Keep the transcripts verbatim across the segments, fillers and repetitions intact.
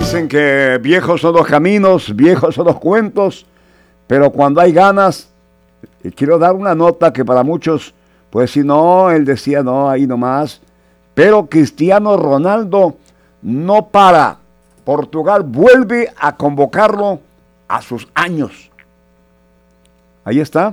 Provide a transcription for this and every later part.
Dicen que viejos son los caminos, viejos son los cuentos, pero cuando hay ganas, y quiero dar una nota que para muchos puede decir, no, él decía, no, ahí nomás, pero Cristiano Ronaldo no para. Portugal vuelve a convocarlo a sus años. Ahí está.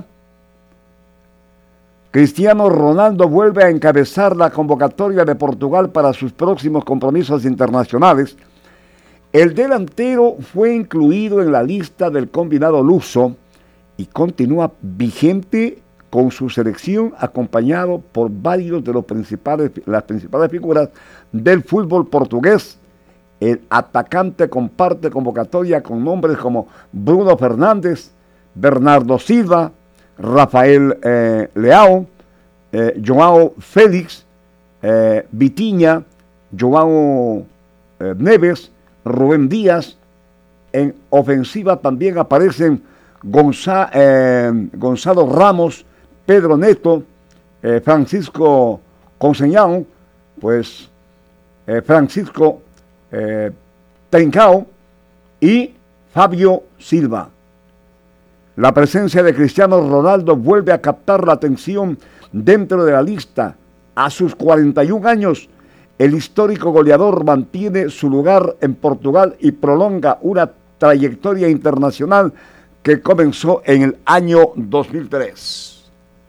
Cristiano Ronaldo vuelve a encabezar la convocatoria de Portugal para sus próximos compromisos internacionales. El delantero fue incluido en la lista del combinado luso y continúa vigente con su selección, acompañado por varios de los principales, las principales figuras del fútbol portugués. El atacante comparte convocatoria con nombres como Bruno Fernández, Bernardo Silva, Rafael eh, Leao, eh, Joao Félix, eh, Vitinha, Joao eh, Neves, Rubén Díaz. En ofensiva también aparecen Gonza, eh, Gonzalo Ramos, Pedro Neto, eh, Francisco Conceñao, pues eh, Francisco eh, Trincao y Fabio Silva. La presencia de Cristiano Ronaldo vuelve a captar la atención dentro de la lista. A sus cuarenta y un años, el histórico goleador mantiene su lugar en Portugal y prolonga una trayectoria internacional que comenzó en el año dos mil tres.